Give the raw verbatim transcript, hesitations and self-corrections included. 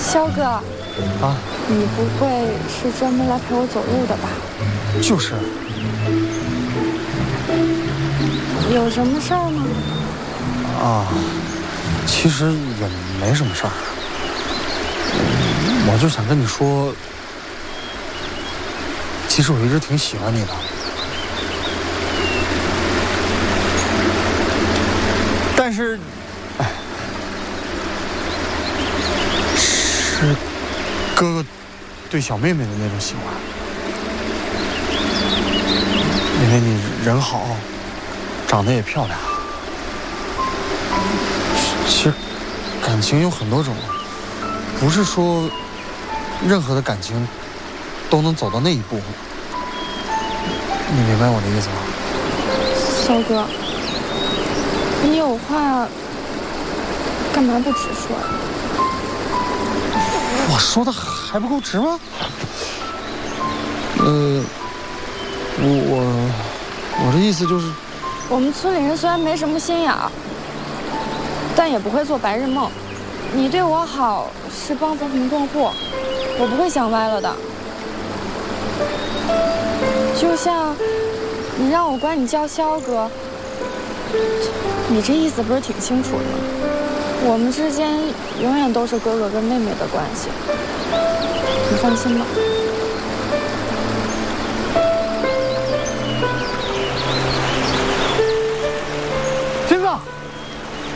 肖哥，啊，你不会是专门来陪我走路的吧？ 就是。 有什么事儿吗？ 啊，其实也没什么事儿，我就想跟你说，其实我一直挺喜欢你的，但是，哎，是哥哥对小妹妹的那种喜欢，因为你人好，长得也漂亮。其实感情有很多种，不是说任何的感情都能走到那一步。你明白我的意思吗？ 肖哥，你有话干嘛不直说呀？ 我说的还不够直吗？呃，我我我的意思就是， 我们村里人虽然没什么心眼儿，但也不会做白日梦。你对我好是帮扶贫困户，我不会想歪了的。就像你让我管你叫肖哥，你这意思不是挺清楚的吗？我们之间永远都是哥哥跟妹妹的关系，你放心吧。